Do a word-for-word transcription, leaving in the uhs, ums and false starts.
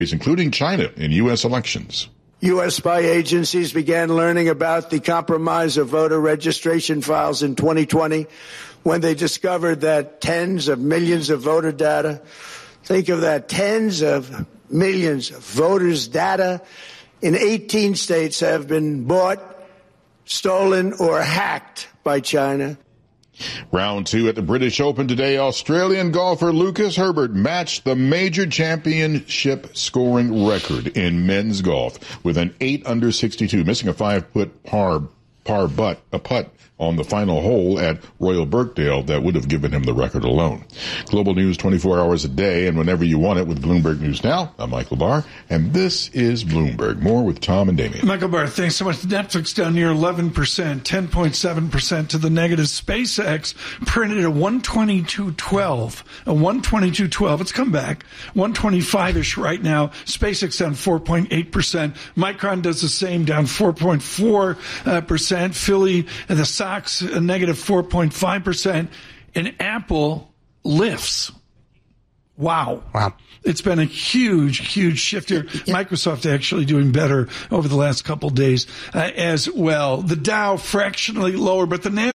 including China in U S elections. U S spy agencies began learning about the compromise of voter registration files in twenty twenty when they discovered that tens of millions of voter data, think of that, tens of millions of voters' data in eighteen states have been bought, stolen, or hacked by China. Round two at the British Open today, Australian golfer Lucas Herbert matched the major championship scoring record in men's golf with an eight under sixty-two, missing a five-foot par par butt, a putt on the final hole at Royal Birkdale that would have given him the record alone. Global news twenty-four hours a day and whenever you want it with Bloomberg News Now. I'm Michael Barr, and this is Bloomberg. More with Tom and Damien. Michael Barr, thanks so much. Netflix down near eleven percent, ten point seven percent to the negative. SpaceX printed a one twenty-two twelve, a one twenty-two twelve. It's come back, one twenty-five-ish right now. SpaceX down four point eight percent. Micron does the same, down four point four percent. Philly, the stocks a negative four point five percent, and Apple lifts. Wow. Wow. It's been a huge, huge shift here. Yeah. Microsoft actually doing better over the last couple of days uh, as well. The Dow fractionally lower, but the Nasdaq